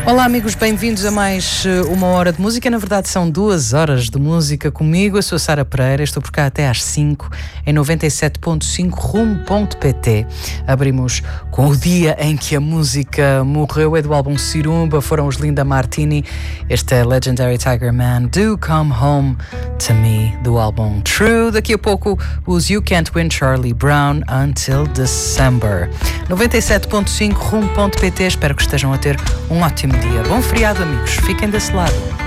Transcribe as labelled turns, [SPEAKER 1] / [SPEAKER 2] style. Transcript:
[SPEAKER 1] Olá amigos, bem-vindos a mais uma hora de música. Na verdade são 2 horas de música comigo. Eu sou a Sara Pereira, estou por cá até às 5 em 97.5 rumo.pt. Abrimos com o dia em que a música morreu, é do álbum Cirumba, foram os Linda Martini. Este é Legendary Tiger Man, Do Come Home to Me, do álbum True. Daqui a pouco os You Can't Win Charlie Brown, Until December. 97.5 rumo.pt. Espero que estejam a ter um ótimo dia. Bom feriado, amigos. Fiquem desse lado.